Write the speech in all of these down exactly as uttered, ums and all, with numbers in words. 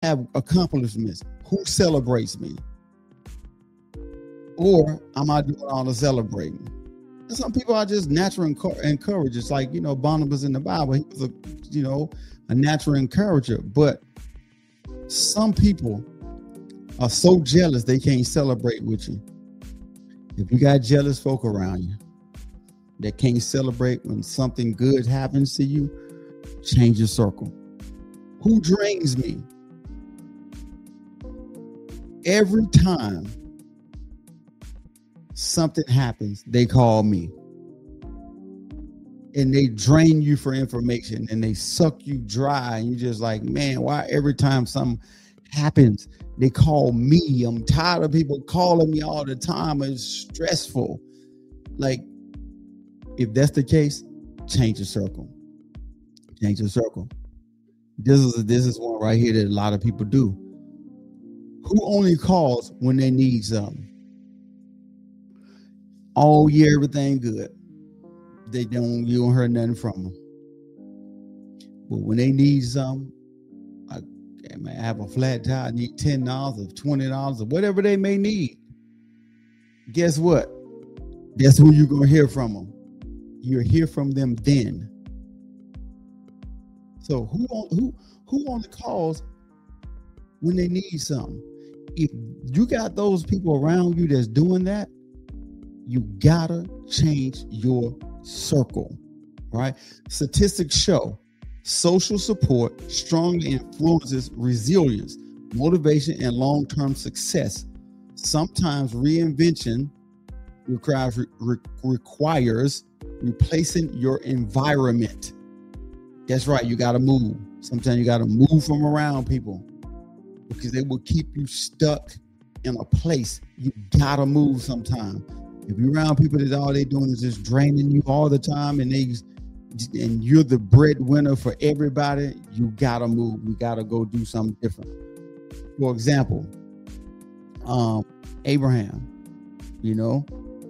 have accomplishments? Who celebrates me? Or am I doing all the celebrating? And some people are just natural encouragers, like, you know, Barnabas in the Bible. He was a, you know, a natural encourager. But some people are so jealous they can't celebrate with you. If you got jealous folk around you that can't celebrate when something good happens to you, change your circle. Who drains me? Every time something happens, they call me. And they drain you for information and they suck you dry. And you're just like, man, why every time something happens, they call me? I'm tired of people calling me all the time. It's stressful. Like, if that's the case, change your circle. Change your circle. This is this is one right here that a lot of people do. Who only calls when they need something? All year, everything good. They don't, you don't hear nothing from them. But when they need something, like, hey man, I have a flat tire, I need ten dollars or twenty dollars or whatever they may need. Guess what? Guess who you're going to hear from them? You'll hear from them then. So who on, who who only calls when they need something? If you got those people around you that's doing that, you gotta change your circle, right? Statistics show social support strongly influences resilience, motivation, and long-term success. Sometimes reinvention requires, re- requires replacing your environment. That's right, you gotta move. Sometimes you gotta move from around people because they will keep you stuck in a place. You gotta move sometime. If you're around people that all they doing is just draining you all the time and they and you're the breadwinner for everybody, you gotta move. You gotta go do something different. For example, um, Abraham, you know,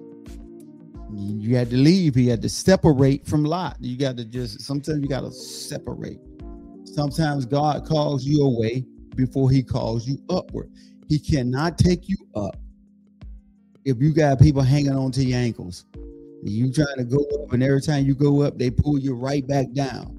you had to leave. He had to separate from Lot. You got to just, sometimes you got to separate. Sometimes God calls you away before he calls you upward. He cannot take you up if you got people hanging on to your ankles. You trying to go up, and every time you go up, they pull you right back down.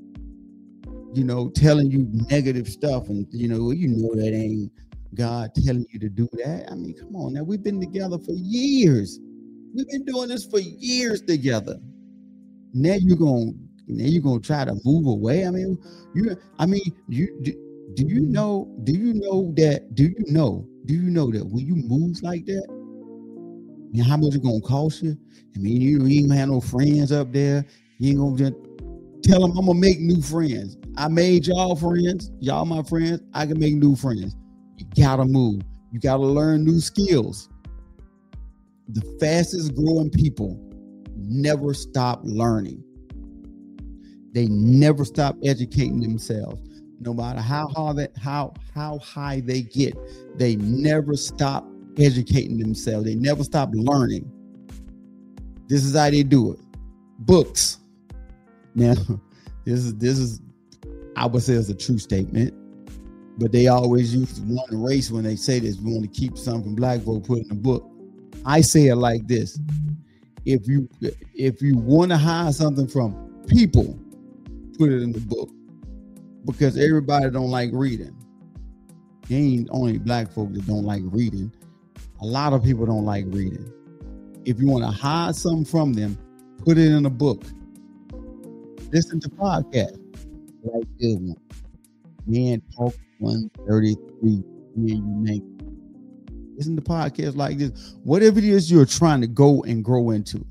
You know, telling you negative stuff, and you know, you know that ain't God telling you to do that. I mean, come on now. We've been together for years. We've been doing this for years together. Now you're going, now you're going to try to move away. I mean, you, I mean, you, do, do you know, do you know that, do you know, do you know that when you move like that, I mean, how much it's going to cost you? I mean, you, you ain't gonna have no friends up there. You ain't going to just tell them I'm going to make new friends. I made y'all friends. Y'all my friends. I can make new friends. You got to move. You got to learn new skills. The fastest growing people never stop learning. They never stop educating themselves. No matter how hard that, how how high they get, they never stop educating themselves. They never stop learning. This is how they do it. Books. Now, this is this is I would say it's a true statement, but they always use one race when they say this. We want to keep something from black folk, put in a book. I say it like this: if you if you want to hide something from people, put it in the book, because everybody don't like reading. It ain't only black folk that don't like reading. A lot of people don't like reading. If you want to hide something from them, put it in a book. Listen to podcasts like this one. Man Talk one thirty-three. Man, you make. Listen to podcasts like this. Whatever it is you're trying to go and grow into,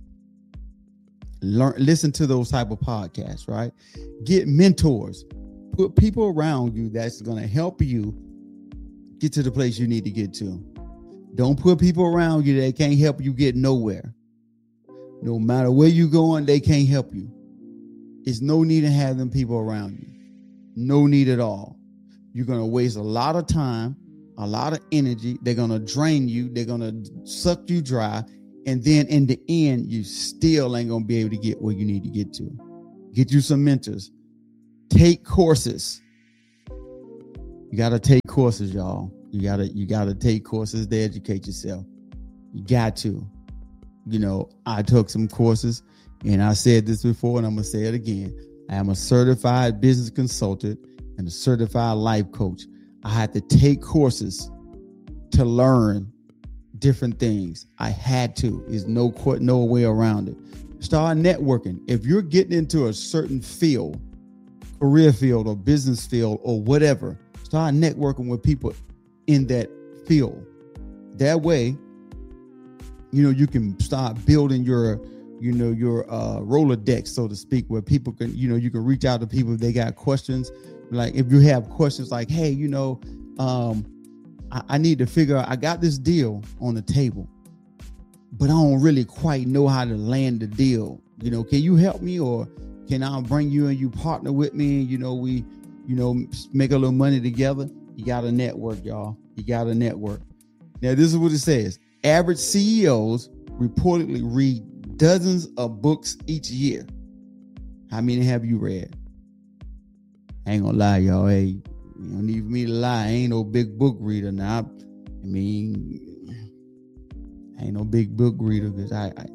learn. Listen to those type of podcasts, right? Get mentors. Put people around you that's going to help you get to the place you need to get to. Don't put people around you that can't help you get nowhere. No matter where you're going, they can't help you. It's no need in having people around you. No need at all. You're going to waste a lot of time, a lot of energy. They're going to drain you. They're going to suck you dry. And then in the end, you still ain't going to be able to get where you need to get to. Get you some mentors. Take courses. You got to take courses, y'all. You got to you got to take courses to educate yourself. You got to. You know, I took some courses, and I said this before, and I'm going to say it again. I am a certified business consultant and a certified life coach. I had to take courses to learn different things. I had to. There's no no way around it. Start networking. If you're getting into a certain field, career field or business field or whatever, start networking with people in that field. That way, you know, you can start building your, you know, your uh, Rolodex, so to speak, where people can, you know, you can reach out to people if they got questions. Like if you have questions like, hey, you know, um, I, I need to figure out, I got this deal on the table, but I don't really quite know how to land the deal. You know, can you help me, or can I bring you and you partner with me? And, you know, we, you know, make a little money together. You got to network, y'all. You got to network. Now, this is what it says. Average C E Os reportedly read dozens of books each year. How many have you read? I ain't gonna lie, y'all. Hey, you don't need me to lie. I ain't no big book reader now. I mean, I ain't no big book reader because I, I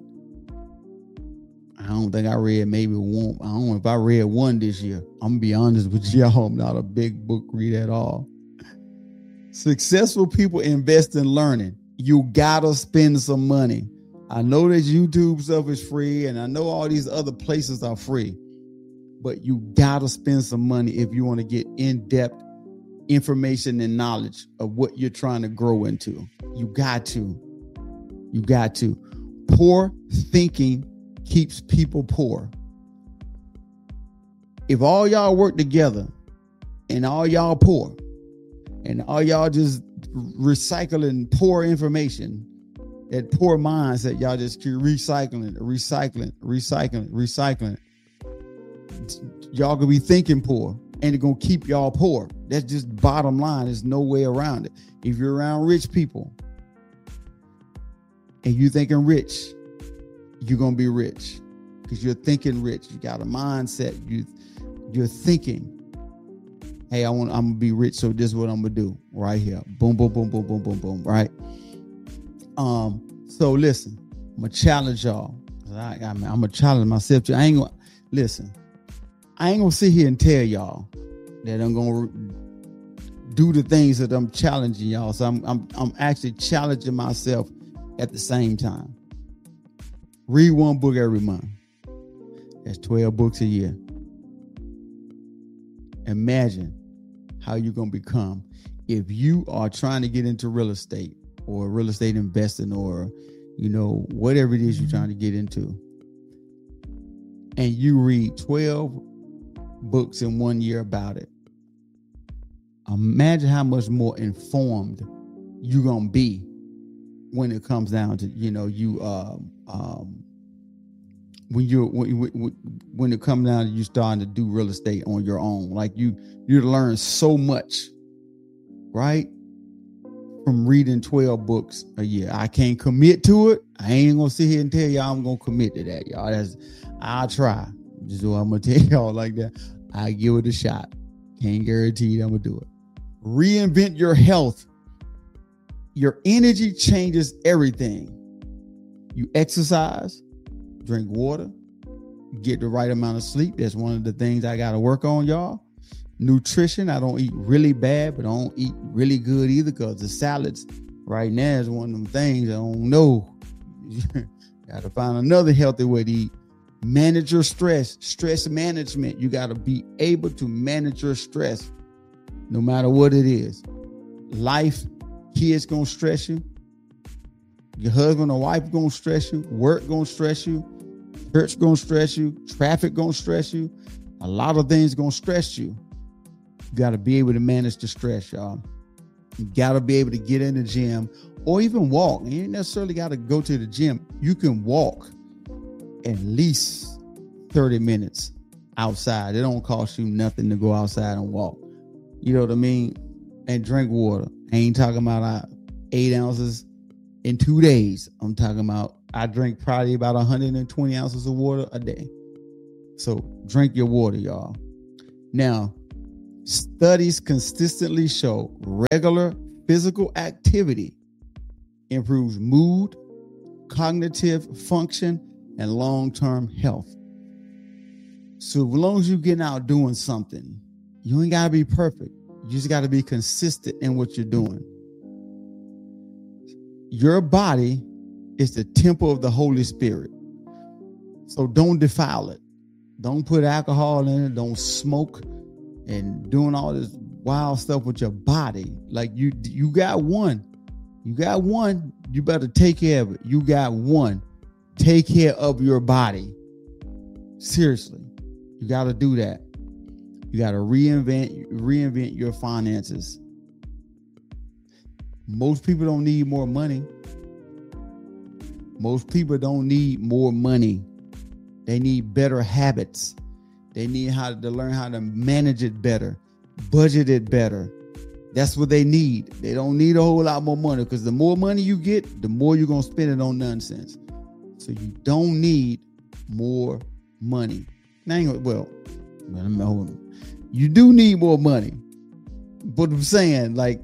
I don't think I read maybe one. I don't know if I read one this year. I'm gonna be honest with y'all. I'm not a big book reader at all. Successful people invest in learning. You gotta spend some money. I know that YouTube stuff is free, and I know all these other places are free, but you gotta spend some money if you want to get in-depth information and knowledge of what you're trying to grow into. You got to. You got to. Poor thinking keeps people poor. If all y'all work together and all y'all poor and all y'all just recycling poor information, that poor mindset, y'all just keep recycling, recycling, recycling, recycling. Y'all gonna be thinking poor, and it's gonna keep y'all poor. That's just bottom line. There's no way around it. If you're around rich people and you thinking rich, you're gonna be rich because you're thinking rich. You got a mindset. You you're thinking, hey, I want, I'm gonna be rich, so this is what I'm gonna do right here. Boom, boom, boom, boom, boom, boom, boom. Right. Um. So listen, I'm gonna challenge y'all. I, I mean, I'm gonna challenge myself too. I ain't gonna listen. I ain't gonna sit here and tell y'all that I'm gonna do the things that I'm challenging y'all. So I'm I'm I'm actually challenging myself at the same time. Read one book every month. That's twelve books a year. Imagine how you're going to become if you are trying to get into real estate or real estate investing, or, you know, whatever it is you're trying to get into, and you read twelve books in one year about it. Imagine how much more informed you're going to be when it comes down to, you know, you, um, um, when you when, when when it comes down to you starting to do real estate on your own, like you you learn so much, right, from reading twelve books a year. I can't commit to it. I ain't gonna sit here and tell y'all I'm gonna commit to that, y'all. That's I'll try. Just what I'm gonna tell y'all like that. I give it a shot. Can't guarantee you I'm gonna do it. Reinvent your health. Your energy changes everything. You exercise. Drink water, get the right amount of sleep. That's one of the things I got to work on, y'all. Nutrition. I don't eat really bad, but I don't eat really good either, because the salads right now is one of them things I don't know. Got to find another healthy way to eat. Manage your stress. Stress management. You got to be able to manage your stress no matter what it is. Life, kids going to stress you. Your husband or wife going to stress you. Work going to stress you. Church gonna stress you. Traffic gonna stress you. A lot of things gonna stress you. You gotta be able to manage the stress, y'all. You gotta be able to get in the gym or even walk. You ain't necessarily gotta go to the gym. You can walk at least thirty minutes outside. It don't cost you nothing to go outside and walk. You know what I mean? And drink water. I ain't talking about uh, eight ounces in two days. I'm talking about I drink probably about one hundred twenty ounces of water a day. So drink your water, y'all. Now, Studies consistently show regular physical activity improves mood, cognitive function, and long-term health. So as long as you're getting out doing something, you ain't got to be perfect. You just got to be consistent in what you're doing. Your body is the temple of the Holy Spirit. So don't defile it. Don't put alcohol in it. Don't smoke and doing all this wild stuff with your body. Like you, you got one. You got one. You better take care of it. You got one. Take care of your body. Seriously. You got to do that. You got to reinvent, reinvent your finances. Most people don't need more money. Most people don't need more money. They need better habits. They need how to learn how to manage it better, budget it better. That's what they need. They don't need a whole lot more money, because the more money you get, the more you're going to spend it on nonsense. So you don't need more money. Well, you do need more money. But I'm saying, like,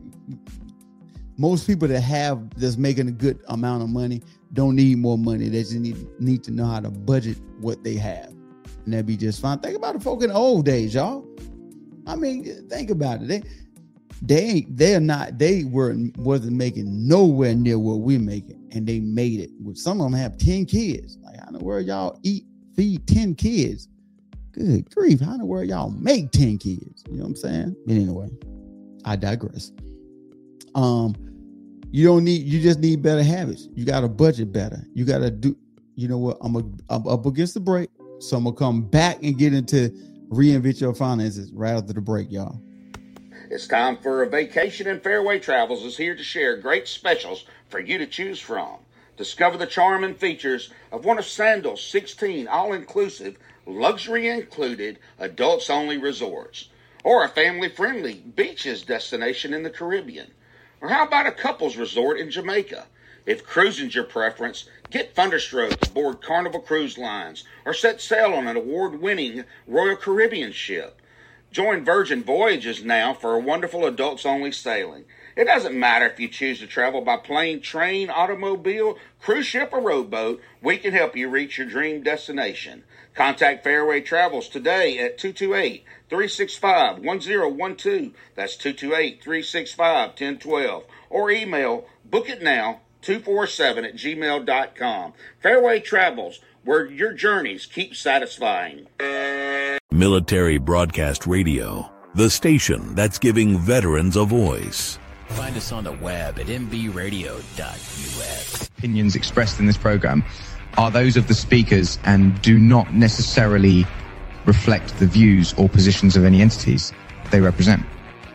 most people that have that's making a good amount of money don't need more money. They just need, need to know how to budget what they have. And that'd be just fine. Think about the folk in the old days, y'all. I mean, think about it. They they ain't they're not they were wasn't making nowhere near what we're making, and they made it. Some of them have ten kids. Like, I don't know where y'all eat, feed ten kids. Good grief, how in the world y'all make ten kids? You know what I'm saying? But anyway, I digress. Um, you don't need, you just need better habits. You got to budget better. You got to do, you know what? I'm, a, I'm up against the break. So I'm going to come back and get into reinvent your finances right after the break, y'all. It's time for a vacation, and Fairway Travels is here to share great specials for you to choose from. Discover the charm and features of one of Sandals' sixteen all-inclusive, luxury-included, adults-only resorts, or a family-friendly beaches destination in the Caribbean. Or how about a couples resort in Jamaica? If cruising's your preference, get Thunderstroke aboard Carnival Cruise Lines or set sail on an award-winning Royal Caribbean ship. Join Virgin Voyages now for a wonderful adults-only sailing. It doesn't matter if you choose to travel by plane, train, automobile, cruise ship, or rowboat, we can help you reach your dream destination. Contact Fairway Travels today at two two eight, three six five, one zero one two. That's two two eight, three six five, one zero one two. Or email bookitnow two four seven at gmail dot com. Fairway Travels, where your journeys keep satisfying. Military Broadcast Radio, the station that's giving veterans a voice. Find us on the web at m b radio dot u s. Opinions expressed in this program are those of the speakers and do not necessarily reflect the views or positions of any entities they represent.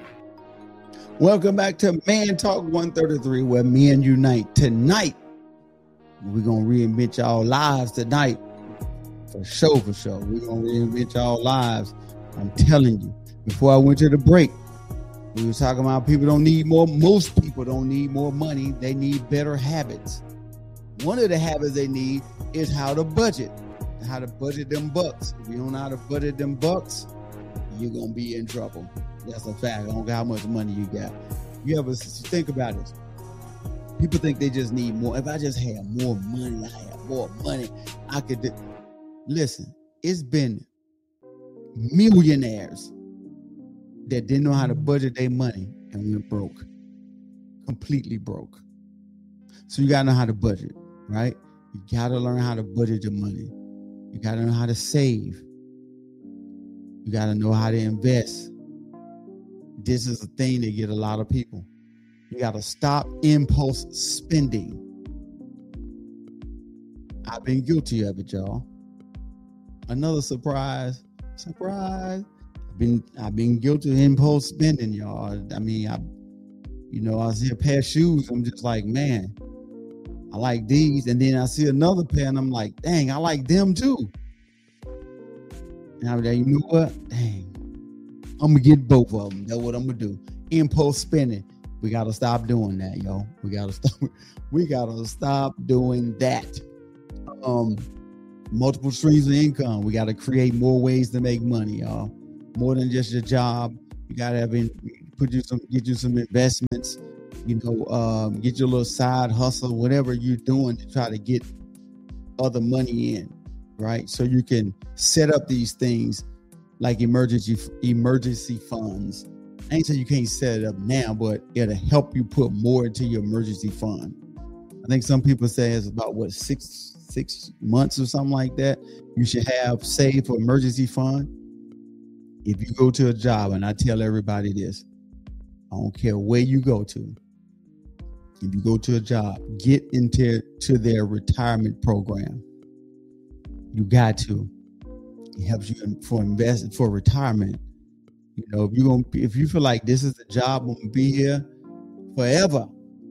Welcome back to Man Talk one thirty-three, where men unite. Tonight, we're going to reinvent y'all lives tonight. For sure, for sure. We're going to reinvent y'all lives. I'm telling you. Before I went to the break, we were talking about people don't need more. Most people don't need more money. They need better habits. One of the habits they need is how to budget. How to budget them bucks. If you don't know how to budget them bucks, you're going to be in trouble. That's a fact. I don't care how much money you got. You ever think about this? People think they just need more. If I just had more money, I had more money, I could do. Listen, it's been millionaires that didn't know how to budget their money and went broke. Completely broke. So you got to know how to budget, right? You got to learn how to budget your money. You got to know how to save. You got to know how to invest. This is the thing that get a lot of people. You got to stop impulse spending. I've been guilty of it, y'all. Another surprise. Surprise. I've been I've been guilty of impulse spending, y'all. I mean, I you know, I see a pair of shoes, I'm just like, man, I like these. And then I see another pair and I'm like, dang, I like them too. And I'm like, you know what? Dang. I'm gonna get both of them. That's what I'm gonna do. Impulse spending. We gotta stop doing that, yo. We gotta stop. We gotta stop doing that. Um, multiple streams of income. We gotta create more ways to make money, y'all. More than just your job. You gotta have in, put you some, get you some investments. You know, um, get your little side hustle, whatever you're doing to try to get other money in, right? So you can set up these things like emergency emergency funds. I ain't saying you can't set it up now, but it'll help you put more into your emergency fund. I think some people say it's about what six six months or something like that. You should have saved for emergency fund. If you go to a job, and I tell everybody this, I don't care where you go to. If you go to a job, get into to their retirement program. You got to. It helps you for invest for retirement. You know, if you're gonna, if you feel like this is the job, I'm gonna be here forever,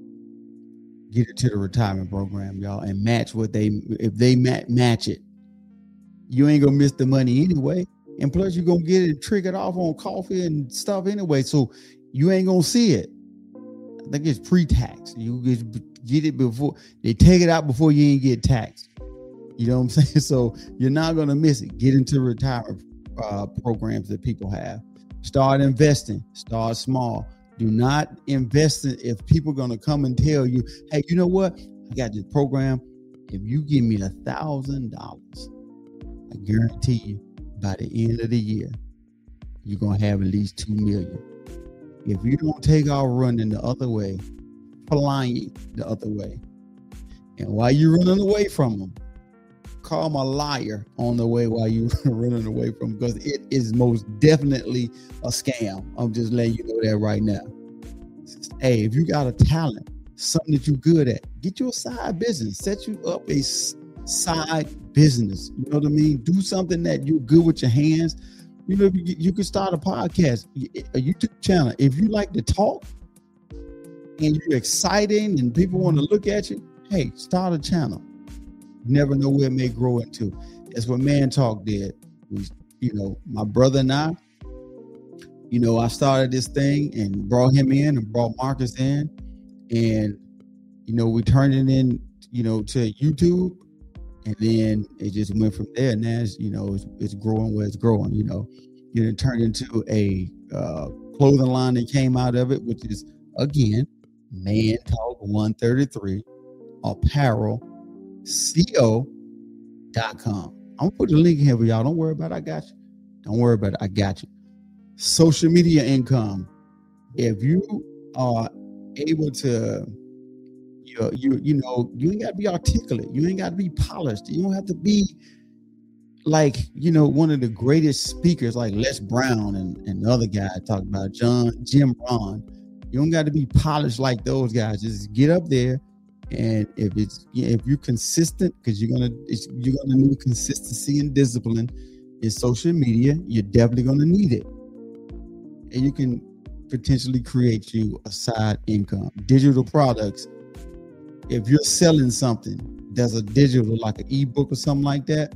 get it to the retirement program, y'all, and match what they if they mat, match it. You ain't gonna miss the money anyway, and plus you're gonna get it triggered off on coffee and stuff anyway, so you ain't gonna see it. I think it's pre-tax. You get it before they take it out before you ain't get taxed. You know what I'm saying? So you're not gonna miss it. Get into retirement uh, programs that people have. Start investing. Start small. Do not invest in if people are going to come and tell you, hey, you know what? I got this program. If you give me a thousand dollars, I guarantee you by the end of the year, you're going to have at least two million. If you don't take off running the other way, flying the other way, and while you're running away from them, call them a liar on the way while you're running away from them, because it is most definitely a scam. I'm just letting you know that right now. Hey, if you got a talent, something that you're good at, get you a side business. Set you up a side business. You know what I mean? Do something that you're good with your hands. You know, you, you can start a podcast, a YouTube channel. If you like to talk and you're exciting and people want to look at you, hey, start a channel. You never know where it may grow into. That's what Man Talk did. We, you know, my brother and I, you know, I started this thing and brought him in and brought Marcus in. And, you know, we turned it in, you know, to YouTube. And then it just went from there. And now, it's, you know, it's, it's growing where it's growing, you know. You know, it turned into a uh, clothing line that came out of it, which is, again, Man Talk one thirty-three apparel co dot com. I'm gonna put the link in here for y'all. Don't worry about it. I got you. Don't worry about it. I got you. Social media income. If you are able to, you you you know, you ain't got to be articulate. You ain't got to be polished. You don't have to be like, you know, one of the greatest speakers like Les Brown and, and the other guy I talked about, John Jim Rohn. You don't got to be polished like those guys. Just get up there. And if it's if you're consistent, because you're gonna it's, you're gonna need consistency and discipline in social media, you're definitely gonna need it. And you can potentially create you a side income. Digital products. If you're selling something that's a digital, like an ebook or something like that,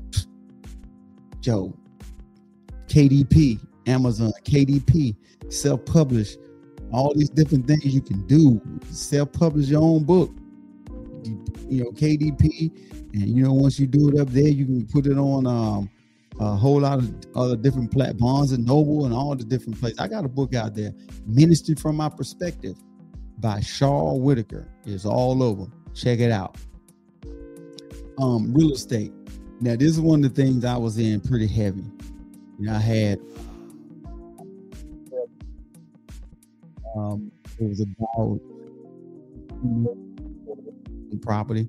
Joe, K D P, Amazon, K D P, self-publish, all these different things you can do. Self-publish your own book. You know, K D P, and you know, once you do it up there, you can put it on um, a whole lot of other different platforms, and Noble, and all the different places. I got a book out there, Ministry from My Perspective, by Shaw Whitaker. It's all over. Check it out. Um, real estate. Now, this is one of the things I was in pretty heavy. You know, I had um, it was about property.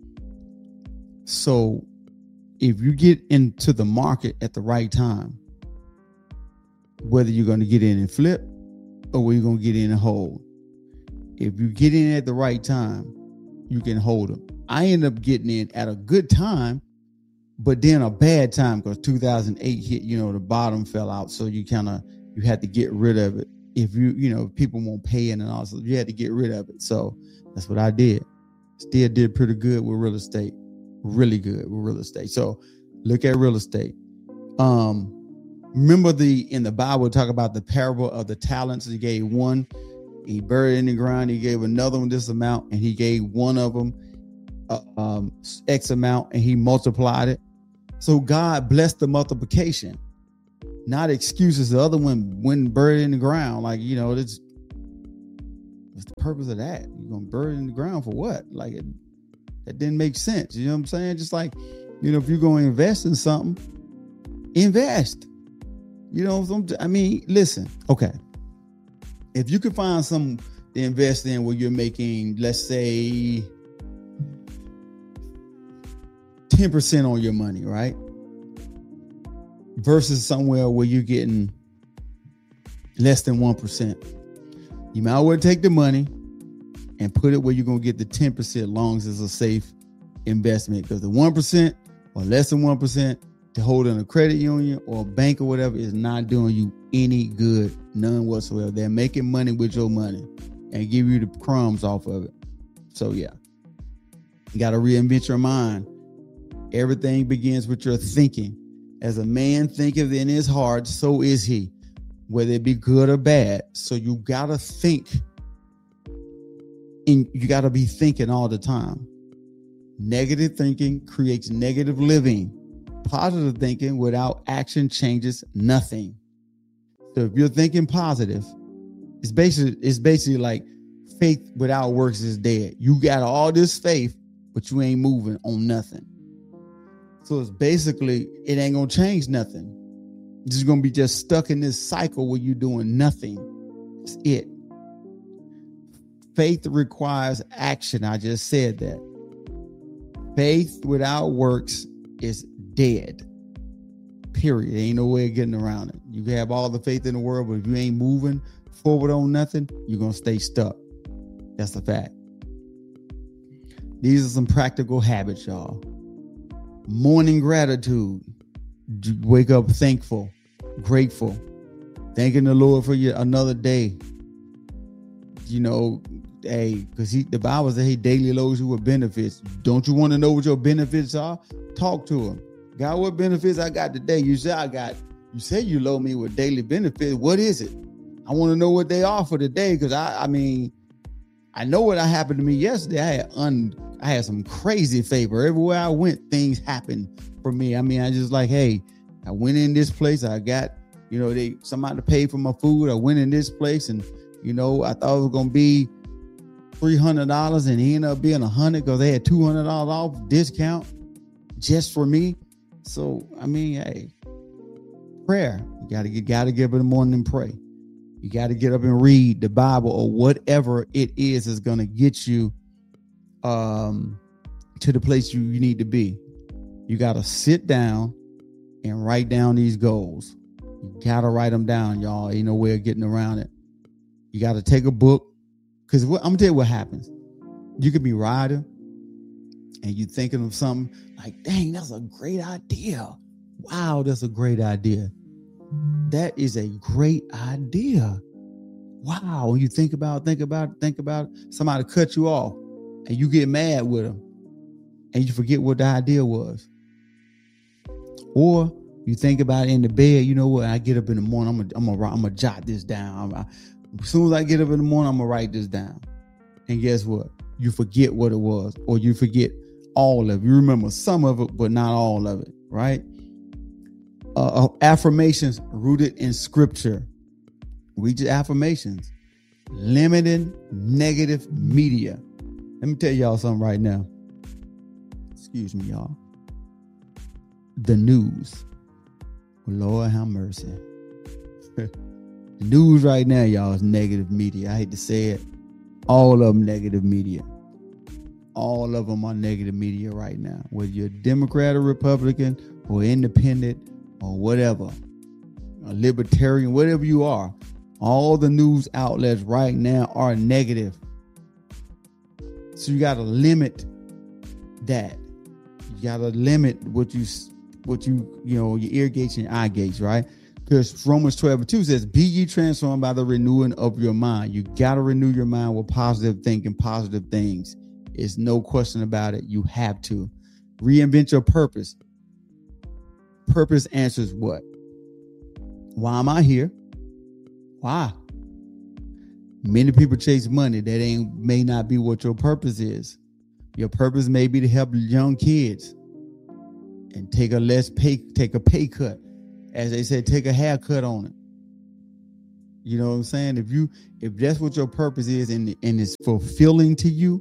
So if you get into the market at the right time, whether you're going to get in and flip or whether you're going to get in and hold, if you get in at the right time, you can hold them. I ended up getting in at a good time, but then a bad time because two thousand eight hit, you know, the bottom fell out. So you kind of, you had to get rid of it. If you, you know, people won't pay in and all, so you had to get rid of it. So that's what I did. Still did pretty good with real estate. Really good with real estate. So look at real estate. Um, remember the in the Bible talk about the parable of the talents. He gave one, he buried it in the ground. He gave another one this amount, and he gave one of them uh, um, X amount, and he multiplied it. So God blessed the multiplication. not excuses. The other one went buried in the ground. Like, you know, it's what's the purpose of that? You're gonna bury it in the ground for what? Like, it, that didn't make sense. You know what I'm saying? Just like, you know, if you're gonna invest in something, invest. You know, I mean, listen, okay. If you could find some to invest in where you're making, let's say, ten percent on your money, right? Versus somewhere where you're getting less than one percent. You might as well take the money and put it where you're going to get the ten percent, long as it's a safe investment. Because the one percent or less than one percent to hold in a credit union or a bank or whatever is not doing you any good, none whatsoever. They're making money with your money and give you the crumbs off of it. So yeah, you got to reinvent your mind. Everything begins with your thinking. As a man thinketh in his heart, so is he, whether it be good or bad. So you got to think, and you got to be thinking all the time. Negative thinking creates negative living. Positive thinking without action changes nothing. So if you're thinking positive, it's basically it's basically like faith without works is dead. You got all this faith, but you ain't moving on nothing. So it's basically, it ain't gonna change nothing. You're just gonna be just stuck in this cycle where you're doing nothing. It's it. Faith requires action. I just said that. Faith without works is dead. Period. Ain't no way of getting around it. You can have all the faith in the world, but if you ain't moving forward on nothing, you're gonna stay stuck. That's a fact. These are some practical habits, y'all. Morning gratitude. Wake up thankful, grateful, thanking the Lord for your another day. You know, hey, because he the Bible says he daily loads you with benefits. Don't you want to know what your benefits are? Talk to him. God, what benefits I got today? You say I got, you say you load me with daily benefits. What is it? I want to know what they are for today. Because I, I mean, I know what happened to me yesterday. I had un, I had some crazy favor. Everywhere I went, things happened for me. I mean, I just like, hey, I went in this place. I got, you know, they somebody paid for my food. I went in this place and, you know, I thought it was going to be three hundred dollars and it ended up being one hundred dollars because they had two hundred dollars off discount just for me. So, I mean, hey, prayer. You got to get, got to get up in the morning and pray. You got to get up and read the Bible or whatever it is is going to get you um, to the place you, you need to be. You got to sit down and write down these goals. You got to write them down, y'all. Ain't no way of getting around it. You got to take a book. Because I'm going to tell you what happens. You could be riding and you thinking of something like, dang, that's a great idea. Wow, that's a great idea. That is a great idea. Wow. When you think about, think about, think about somebody cut you off and you get mad with them and you forget what the idea was. Or you think about it in the bed, you know what? I get up in the morning, I'm gonna, I'm gonna, I'm gonna jot this down. I, as soon as I get up in the morning, I'm gonna write this down. And guess what? You forget what it was, or you forget all of it. You remember some of it, but not all of it, right? Uh, affirmations rooted in scripture. Read your affirmations. Limiting negative media. Let me tell y'all something right now. Excuse me, y'all. The news. Lord have mercy. The news right now, y'all, is negative media. I hate to say it. All of them negative media. All of them are negative media right now. Whether you're Democrat or Republican or independent or whatever, a libertarian, whatever you are, all the news outlets right now are negative. So you got to limit that. You got to limit what you, what you, you know, your ear gates and your eye gates, right? Because Romans twelve and two says, be ye transformed by the renewing of your mind. You got to renew your mind with positive thinking, positive things. It's no question about it. You have to reinvent your purpose. Purpose answers what? Why am I here? Why? Many people chase money. That ain't may not be what your purpose is. Your purpose may be to help young kids and take a less pay, take a pay cut as they say, take a haircut on it. You know what I'm saying? If you, if that's what your purpose is and, and it's fulfilling to you,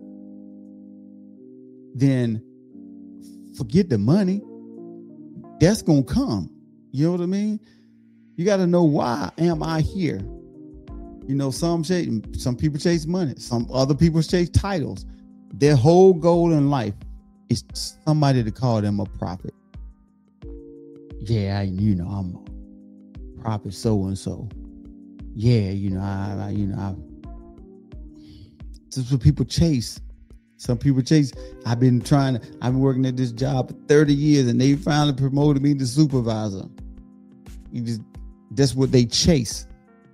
then forget the money. That's going to come. You know what I mean? You got to know, why am I here? You know, some chase, some people chase money. Some other people chase titles. Their whole goal in life is somebody to call them a prophet. Yeah, I, you know, I'm a prophet so-and-so. Yeah, you know, I, I you know, I, this is what people chase. Some people chase. I've been trying to, I've been working at this job for thirty years and they finally promoted me to supervisor. You just, that's what they chase.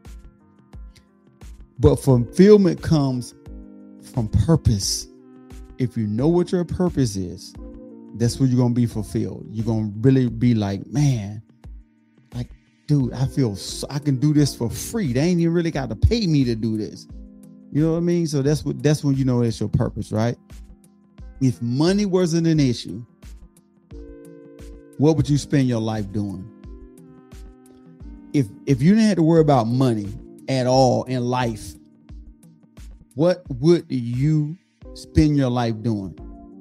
But fulfillment comes from purpose. If you know what your purpose is, that's where you're going to be fulfilled. You're going to really be like, man, like, dude, I feel so, I can do this for free. They ain't even really got to pay me to do this. You know what I mean? So that's what, that's when you know it's your purpose, right? If money wasn't an issue, what would you spend your life doing? If, if you didn't have to worry about money at all in life, what would you spend your life doing?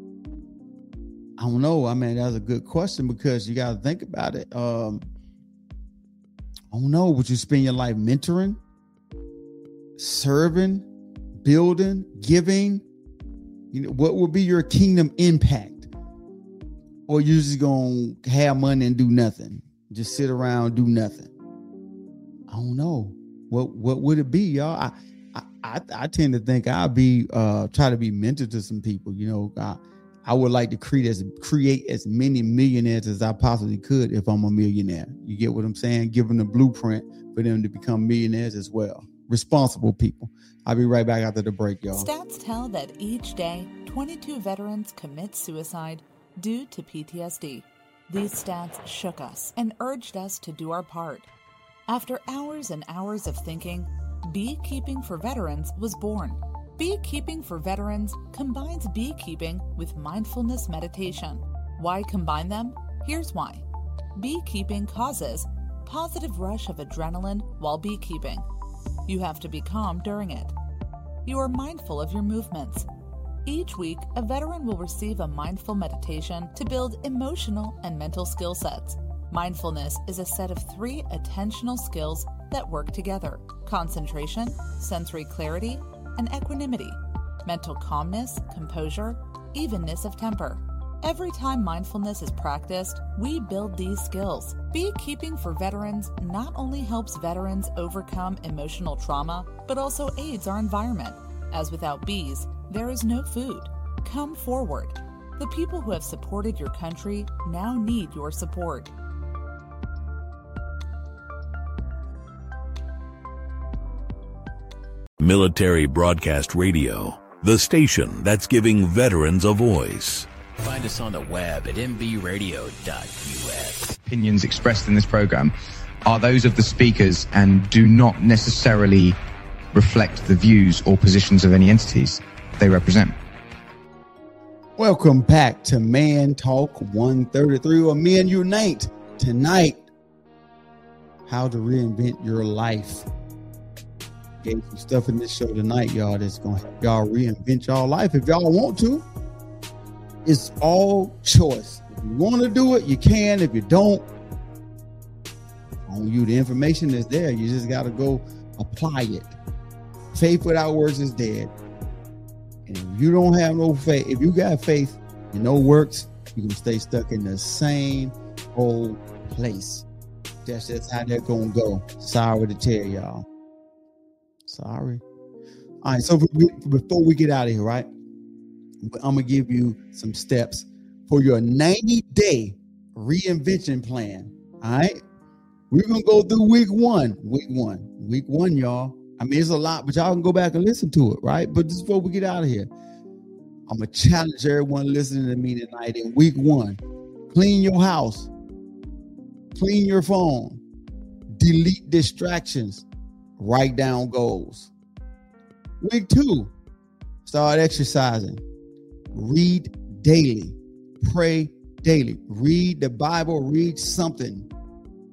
I don't know. I mean, that's a good question because you got to think about it. Um, I don't know. Would you spend your life mentoring, serving, building, giving? You know, what would be your kingdom impact? Or you just gonna have money and do nothing? Just sit around, do nothing? I don't know. What what would it be, y'all? I I I, I tend to think I'll be uh try to be mentor to some people. You know, I, I would like to create as create as many millionaires as I possibly could if I'm a millionaire. You get what I'm saying? Give them the blueprint for them to become millionaires as well. Responsible people. I'll be right back after the break, y'all. Stats tell that each day, twenty-two veterans commit suicide due to P T S D. These stats shook us and urged us to do our part. After hours and hours of thinking, Beekeeping for Veterans was born. Beekeeping for Veterans combines beekeeping with mindfulness meditation. Why combine them? Here's why. Beekeeping causes positive rush of adrenaline while beekeeping. You have to be calm during it. You are mindful of your movements. Each week, a veteran will receive a mindful meditation to build emotional and mental skill sets. Mindfulness is a set of three attentional skills that work together: concentration, sensory clarity, and equanimity, mental calmness, composure, evenness of temper. Every time mindfulness is practiced, we build these skills. Beekeeping for Veterans not only helps veterans overcome emotional trauma, but also aids our environment, as without bees, there is no food. Come forward. The people who have supported your country now need your support. Military Broadcast Radio, the station that's giving veterans a voice. Find us on the web at m b radio dot u s. Opinions expressed in this program are those of the speakers and do not necessarily reflect the views or positions of any entities they represent. Welcome back to Man Talk one thirty-three, or Men Unite. Tonight, how to reinvent your life. Gave some stuff in this show tonight, y'all, that's going to help y'all reinvent y'all life if y'all want to. It's all choice. If you want to do it, you can. If you don't, on you, the information is there. You just got to go apply it. Faith without works is dead. And if you don't have no faith, if you got faith and no works, you can stay stuck in the same old place. That's just how they're going to go. Sorry to tell y'all. Sorry. All right. So before we get out of here, right, I'm going to give you some steps for your ninety day reinvention plan. All right. We're going to go through week one. Week one. Week one, y'all. I mean, it's a lot, but y'all can go back and listen to it, right? But just before we get out of here, I'm going to challenge everyone listening to me tonight in week one. Clean your house. Clean your phone. Delete distractions. Write down goals. Week two, start exercising. Read daily. Pray daily. Read the Bible. Read something.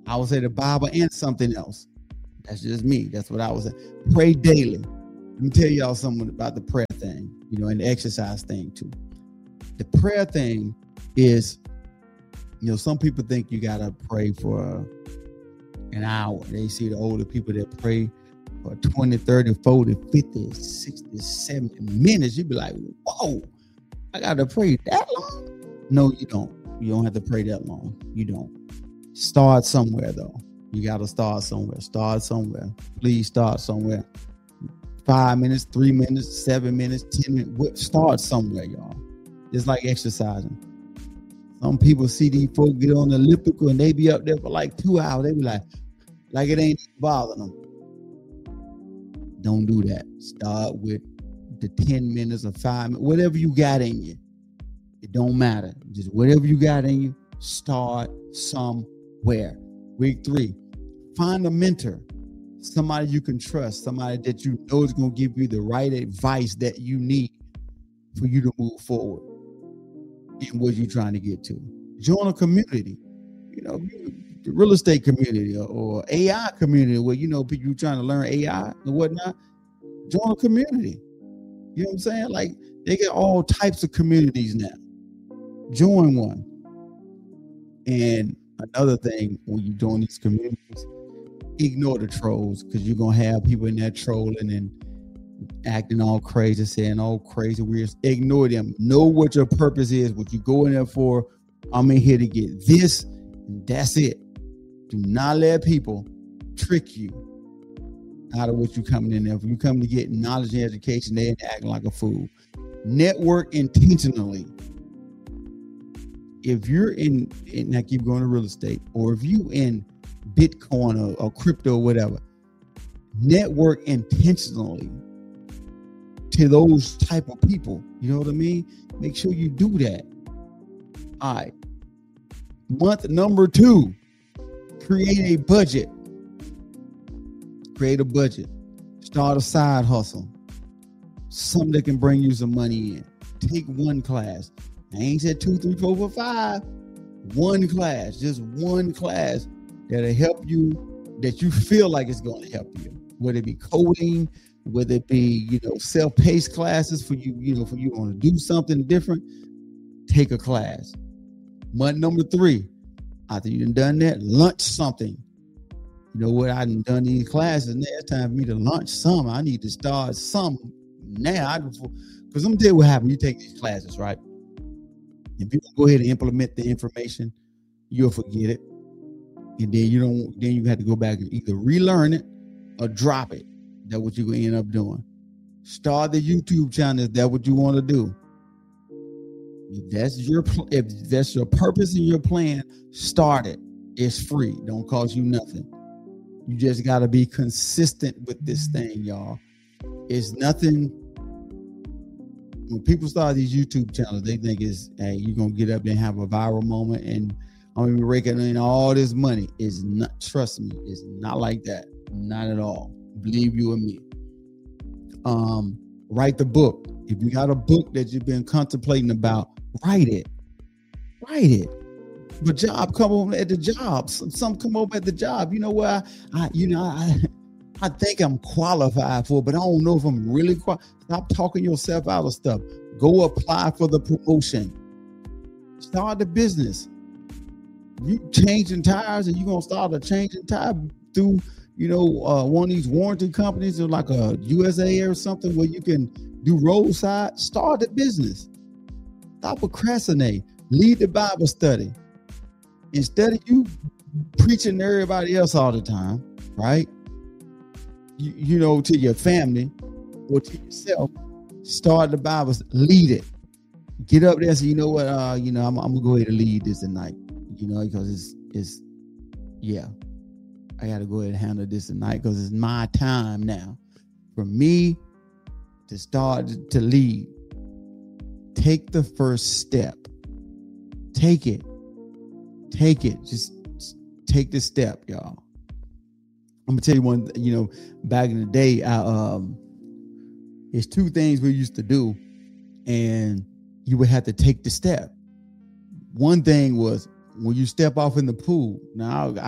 I would say the Bible and something else. That's just me. That's what I would say. Pray daily. Let me tell y'all something about the prayer thing, you know, and the exercise thing too. The prayer thing is, you know, some people think you got to pray for an hour. They see the older people that pray for twenty, thirty, forty, fifty, sixty, seventy minutes. You'd be like, whoa, I got to pray that long? No, you don't. You don't have to pray that long. You don't. Start somewhere, though. You got to start somewhere. Start somewhere. Please start somewhere. Five minutes, three minutes, seven minutes, ten minutes. Start somewhere, y'all. It's like exercising. Some people see these folks get on the elliptical and they be up there for like two hours. They be like, like it ain't bothering them. Don't do that. Start with the ten minutes or five minutes, whatever you got in you. It don't matter. Just whatever you got in you, start somewhere. Week three, find a mentor. Somebody you can trust, somebody that you know is going to give you the right advice that you need for you to move forward in what you're trying to get to. Join a community, you know, the real estate community or, or A I community where, you know, people trying to learn A I and whatnot. Join a community. You know what I'm saying? Like, they get all types of communities now. Join one. And another thing, when you join these communities, ignore the trolls, because you're going to have people in there trolling and acting all crazy, saying all crazy weird. Ignore them. Know what your purpose is, what you go in there for. I'm in here to get this, and that's it. Do not let people trick you out of what you're coming in there for. You coming to get knowledge and education, they ain't acting like a fool. Network intentionally. If you're in, and I keep going to real estate, or if you in Bitcoin or, or crypto or whatever, network intentionally to those type of people. You know what I mean? Make sure you do that. All right. Month number two, create a budget. Create a budget. Start a side hustle. Something that can bring you some money in. Take one class. I ain't said two, three, four, four, five. One class, just one class that'll help you, that you feel like it's going to help you. Whether it be coding, whether it be, you know, self-paced classes for you, you know, for you want to do something different, take a class. Month number three, after you done done that, lunch something. You know what? I done done these classes. Now it's time for me to launch some. I need to start some now. Because I'm gonna tell you what happened. You take these classes, right? If you go ahead and implement the information, you'll forget it. And then you don't, then you have to go back and either relearn it or drop it. That's what you're gonna end up doing. Start the YouTube channel if that's what you want to do. If that's your if that's your purpose and your plan, start it. It's free. Don't cost you nothing. You just gotta be consistent with this thing, y'all. It's nothing. When people start these YouTube channels, they think it's, hey, you're gonna get up there and have a viral moment and I'm gonna be raking in all this money. It's not, trust me, it's not like that. Not at all. Believe you and me. Um, write the book. If you got a book that you've been contemplating about, write it. Write it. But job come over at the job. Some, some come over at the job. You know what? I, I you know, I I think I'm qualified for it, but I don't know if I'm really qualified. Stop talking yourself out of stuff. Go apply for the promotion. Start the business. You changing tires and you're going to start a changing tire through, you know, uh, one of these warranty companies or like a U S A or something where you can do roadside. Start the business. Stop procrastinating. Lead the Bible study. Instead of you preaching to everybody else all the time, right? You, you know, to your family or to yourself, start the Bible, lead it. Get up there and say, you know what, uh, you know, I'm, I'm gonna go ahead and lead this tonight. You know, because it's it's yeah, I gotta go ahead and handle this tonight because it's my time now for me to start to lead. Take the first step. Take it. Take it. Just, just take the step, y'all. I'm gonna tell you one. You know, back in the day, I um, it's two things we used to do, and you would have to take the step. One thing was when you step off in the pool. Now, I'll, I'll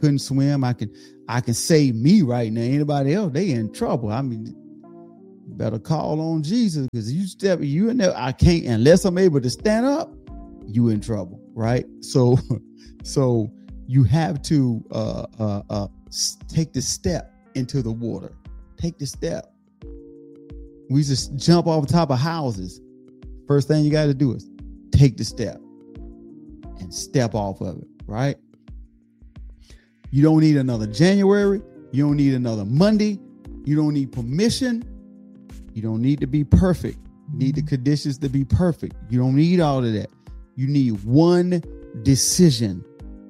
couldn't swim. I can I can save me right now. Anybody else, they in trouble. I mean, better call on Jesus, because you step you in there. I can't unless I'm able to stand up. You in trouble, right? So, so you have to uh, uh, uh, take the step into the water. Take the step. We just jump off the top of houses. First thing you got to do is take the step and step off of it, right? You don't need another January. You don't need another Monday. You don't need permission. You don't need to be perfect. You need the conditions to be perfect. You don't need all of that. You need one decision.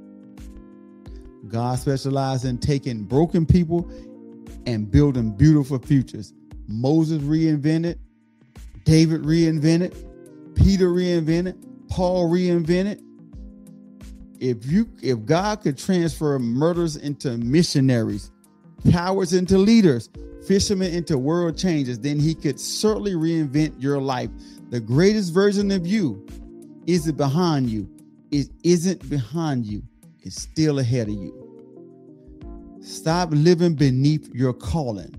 God specializes in taking broken people and building beautiful futures. Moses reinvented, David reinvented, Peter reinvented, Paul reinvented. If you, if God could transfer murderers into missionaries, cowards into leaders, fishermen into world changers, then he could certainly reinvent your life. The greatest version of you isn't behind you. It isn't behind you. It's still ahead of you. Stop living beneath your calling.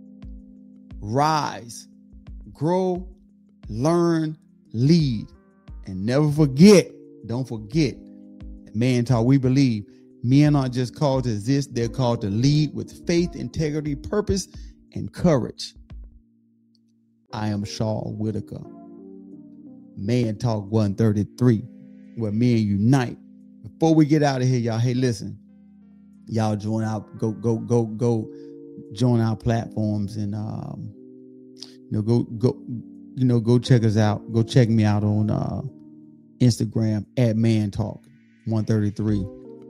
Rise, grow, learn, lead, and never forget, don't forget, Man Talk, we believe men aren't just called to exist, they're called to lead with faith, integrity, purpose, and courage. I am Shaw Whitaker. Man Talk one thirty-three, where men unite. Before we get out of here, y'all, hey, listen, y'all join out, go, go, go, go, join our platforms, and um, you know, go, go, you know, go check us out. Go check me out on uh, Instagram at Man Talk one thirty-three.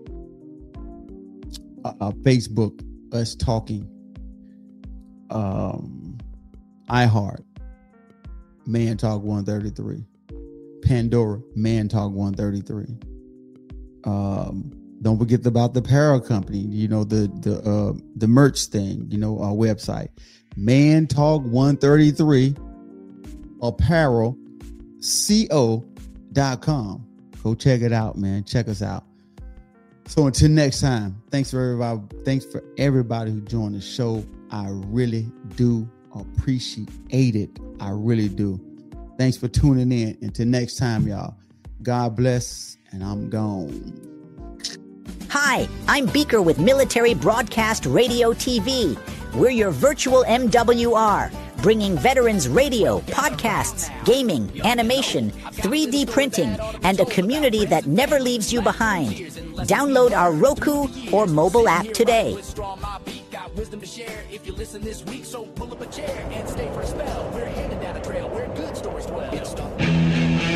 Uh, uh, Facebook, Us Talking. Um, iHeart, Man Talk one thirty-three. Pandora, Man Talk one thirty-three. Um, don't forget about the apparel company. You know, the the uh, the merch thing. You know, our website, Man Talk one thirty-three apparel co dot com. Go check it out, man. Check us out. So until next time, thanks for everybody. Thanks for everybody who joined the show. I really do appreciate it. I really do. Thanks for tuning in. Until next time, y'all. God bless, and I'm gone. Hi, I'm Beaker with Military Broadcast Radio T V. We're your virtual M W R, bringing veterans radio, podcasts, gaming, animation, three D printing, and a community that never leaves you behind. Download our Roku or mobile app today. Wisdom to share if you listen this week, so pull up a chair and stay for a spell. We're headed down a trail where good stories dwell.